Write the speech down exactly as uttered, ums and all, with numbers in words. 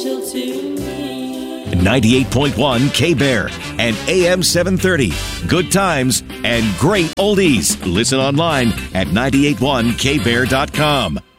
ninety-eight point one K-Bear and A M seven thirty. Good times and great oldies. Listen online at nine eight one K bear dot com.